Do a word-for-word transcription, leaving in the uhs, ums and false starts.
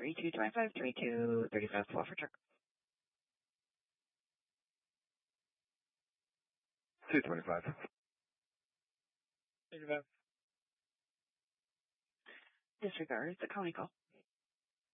three two two five, three two three five, four for truck. two twenty-five. thirty-five. Disregard the county call.